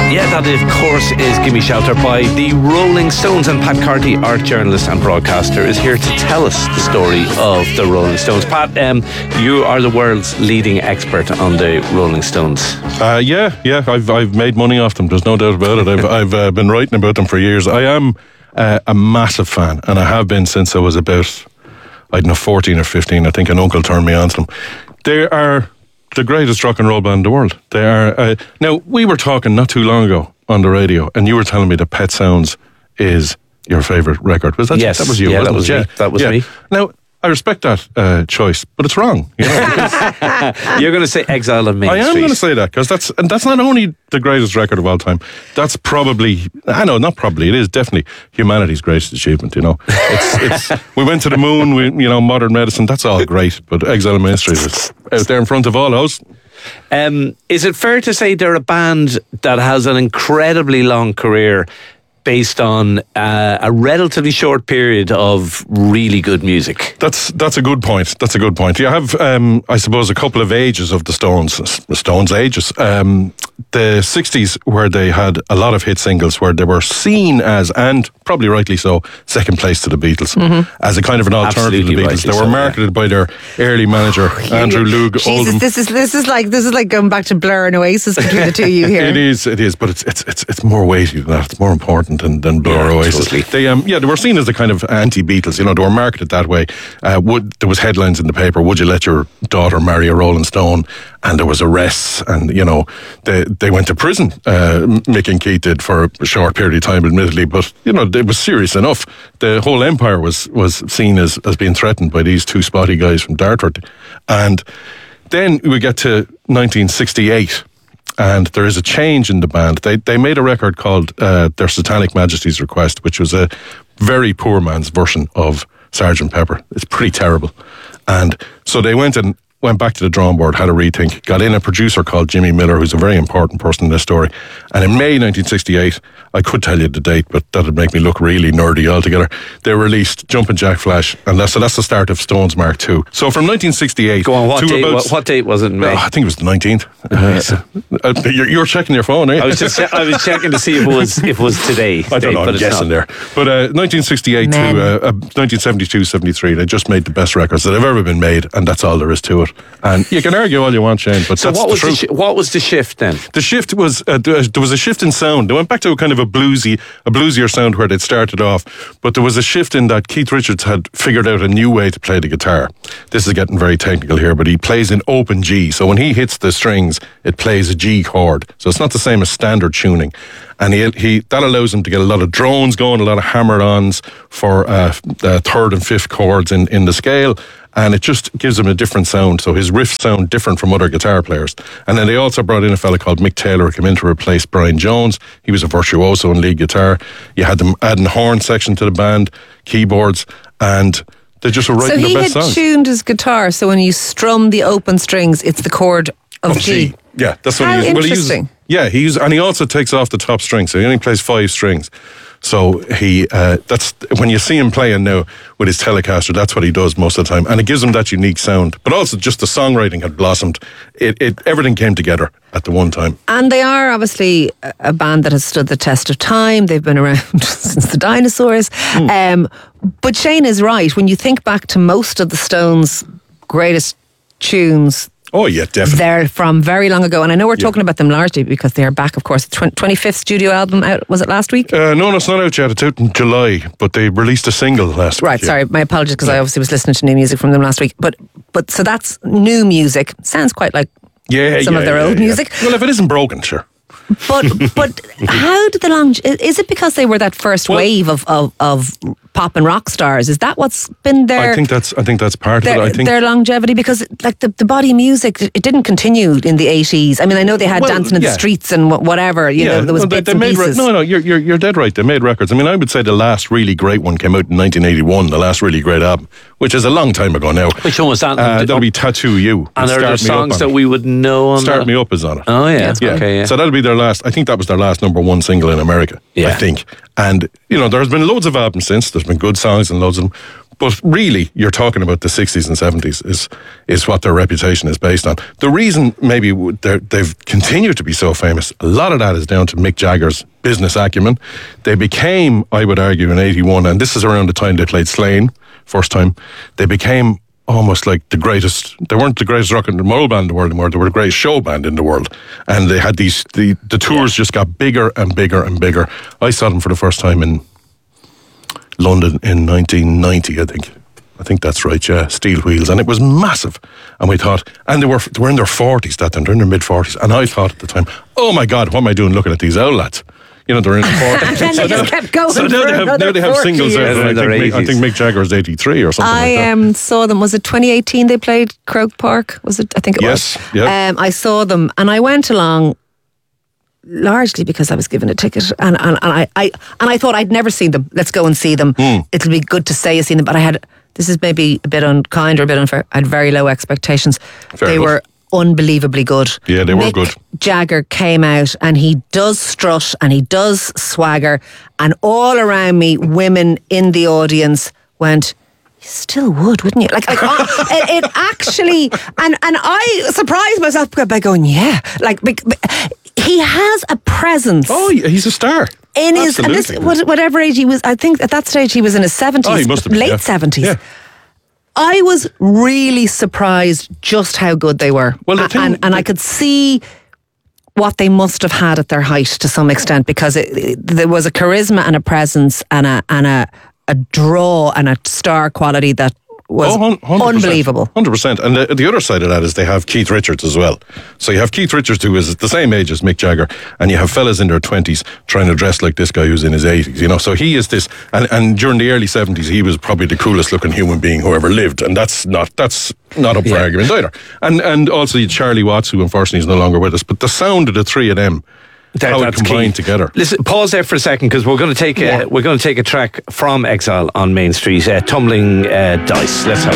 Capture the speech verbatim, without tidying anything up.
Yeah, that of course is Gimme Shelter by the Rolling Stones, and Pat Carty, art journalist and broadcaster, is here to tell us the story of the Rolling Stones. Pat, um, you are the world's leading expert on the Rolling Stones. Uh, yeah, yeah, I've I've made money off them. There's no doubt about it. I've I've uh, been writing about them for years. I am uh, a massive fan, and I have been since I was about, I don't know, fourteen or fifteen. I think an uncle turned me on to them. They are the greatest rock and roll band in the world. They are. Uh, now, we were talking not too long ago on the radio, and you were telling me that Pet Sounds is your favourite record. Was that? Yes, that was you. Yeah, that it? was yeah. me. That was yeah. me. Now, I respect that uh, choice, but it's wrong. You know, You're going to say Exile on Main I am Street. going to say that because that's and that's not only the greatest record of all time. That's probably I know not probably it is definitely humanity's greatest achievement. You know, it's it's we went to the moon. We you know modern medicine. That's all great, but Exile on Main Street is out there in front of all those. Um, is it fair to say they're a band that has an incredibly long career based on uh, a relatively short period of really good music? That's that's a good point. That's a good point. You have, um, I suppose, a couple of ages of the Stones, the Stones ages. Um, the sixties, where they had a lot of hit singles, where they were seen as, and probably rightly so, second place to the Beatles, mm-hmm. as a kind of an alternative Absolutely to the Beatles. They were so, marketed yeah. by their early manager, Andrew Loog Jesus, Oldham. this is this is like this is like going back to Blur and Oasis between the two of you here. It is, it is, but it's it's it's it's more weighty than that. It's more important than than Blur Yeah, or Oasis. totally. They um yeah they were seen as the kind of anti-Beatles. You know, they were marketed that way. Uh, would there was headlines in the paper? Would you let your daughter marry a Rolling Stone? And there was arrests, and you know they they went to prison. Uh, Mick and Keith did for a short period of time, admittedly, but you know it was serious enough. The whole empire was was seen as as being threatened by these two spotty guys from Dartford, and then we get to nineteen sixty-eight. And there is a change in the band. They they made a record called uh, Their Satanic Majesty's Request, which was a very poor man's version of Sergeant Pepper. It's pretty terrible. And so they went and went back to the drawing board, had a rethink, got in a producer called Jimmy Miller, who's a very important person in this story. And in May nineteen sixty-eight, I could tell you the date, but that'd make me look really nerdy altogether. They released Jumpin' Jack Flash, and that's, so that's the start of Stones Mark two. So from nineteen sixty-eight Go on, what to date, about... what, what date was it in May? Oh, I think it was the nineteenth. Uh, uh, you're, you're checking your phone, are you? I was just che- I was checking to see if it was if it was today. I don't know, but I'm it's guessing not. there. But uh, nineteen sixty-eight Men. to uh, uh, nineteen seventy-two seventy-three, they just made the best records that have ever been made, and that's all there is to it. And you can argue all you want, Shane, but So that's what the was the truth. sh- what was the shift then? The shift was uh, there was a shift in sound. They went back to a kind of a bluesy, a bluesier sound where they'd started off, but there was a shift in that Keith Richards had figured out a new way to play the guitar. This is getting very technical here, but he plays in open G. So when he hits the strings, it plays a G chord. So it's not the same as standard tuning. And he, he that allows him to get a lot of drones going, a lot of hammer-ons for uh, uh, third and fifth chords in, in the scale. And it just gives him a different sound. So his riffs sound different from other guitar players. And then they also brought in a fella called Mick Taylor who came in to replace Brian Jones. He was a virtuoso in lead guitar. You had them adding horn section to the band, keyboards, and they just were writing So their he best had songs. tuned his guitar, so when you strum the open strings, it's the chord of, Of G. G. Yeah, that's what How he uses. Well, he uses- interesting. yeah, he uses, and he also takes off the top string, so he only plays five strings. So he, uh, that's when you see him playing now with his Telecaster, that's what he does most of the time, and it gives him that unique sound. But also, just the songwriting had blossomed. It, it everything came together at the one time. And they are obviously a- a band that has stood the test of time. They've been around since the dinosaurs. Mm. Um, but Shane is right. When you think back to most of the Stones' greatest tunes, Oh yeah, definitely. they're from very long ago. And I know we're Yeah. talking about them largely because they are back, of course. The twenty-fifth studio album out, was it last week? Uh, no, no, it's not out yet. It's out in July, but they released a single last Right, week. yeah. sorry, my apologies because I obviously was listening to new music from them last week. But but so that's new music. Sounds quite like Yeah, some yeah, of their yeah, old yeah. music. Well, if it isn't broken, sure. But but how did the long? Is it because they were that first Well- wave of, of, of pop and rock stars? Is that what's been their I think that's I think that's part their, of it. I think their longevity? Because like the, the body music, it didn't continue in the eighties. I mean, I know they had Well, Dancing in yeah. the Streets and wh- whatever. You know, there was no, they, bits they and made re- pieces. no, no, you're, you're you're dead right. They made records. I mean, I would say the last really great one came out in nineteen eighty-one. The last really great album, which is a long time ago now. Which one was that? Uh, that'll be Tattoo You. and are there Start Me Up songs on that it. we would know on Start that? Me Up is on it. Oh yeah, Yeah. okay, yeah. So that'll be their last. I think that was their last number one single in America. Yeah. I think. And you know, there's been loads of albums since. There's been good songs and loads of them. but really, you're talking about the sixties and seventies is is what their reputation is based on. The reason maybe they've continued to be so famous, a lot of that is down to Mick Jagger's business acumen. They became, I would argue, in eighty-one, and this is around the time they played Slane, first time, they became almost like the greatest. They weren't the greatest rock and roll band in the world anymore. They were the greatest show band in the world, and they had these. The the tours just got bigger and bigger and bigger. I saw them for the first time in London in nineteen ninety, I think. I think that's right. Yeah, Steel Wheels, and it was massive. And we thought, and they were they were in their forties that time. They're in their mid forties, and I thought at the time, oh my God, what am I doing looking at these old lads? You know, they're in the forties. And then they just kept going. So now they have, now they have singles out. Yeah, I, think Mick, I think Mick Jagger is eighty-three or something I like that. um, saw them, was it twenty eighteen they played Croke Park? Was it? I think it Yes, was. yeah. Um, I saw them and I went along largely because I was given a ticket and, and, and I, I and I thought I'd never seen them. Let's go and see them. Hmm. It'll be good to say I've seen them. But I had, this is maybe a bit unkind or a bit unfair, I had very low expectations. Fair they enough. were unbelievably good. Yeah, they were Mick good. Jagger came out and he does strut and he does swagger, and all around me, women in the audience went, "You still would, wouldn't you?" Like, like oh, it, it actually, and and I surprised myself by going, "Yeah," like bec- bec- he has a presence. Oh, he's a star. In his, and this, Absolutely. what- whatever age he was, I think at that stage he was in his seventies, Oh, he must have been, late yeah. seventies. Yeah. I was really surprised just how good they were. Well, the A- thing- and, and I could see what they must have had at their height to some extent, because it, it, there was a charisma and a presence and a and a, a draw and a star quality that was Oh, hun- one hundred percent. unbelievable. one hundred percent. And the, the other side of that is they have Keith Richards as well. So you have Keith Richards, who is the same age as Mick Jagger, and you have fellas in their twenties trying to dress like this guy who's in his eighties, you know. So he is this, and, and during the early seventies, he was probably the coolest looking human being who ever lived, and that's not that's not up for Yeah. argument either. And and also Charlie Watts, who unfortunately is no longer with us, but the sound of the three of them, That- how it that's combined key. together. Listen, pause there for a second because we're going to take Yeah. a, we're going to take a track from Exile on Main Street, uh, Tumbling uh, Dice. Let's have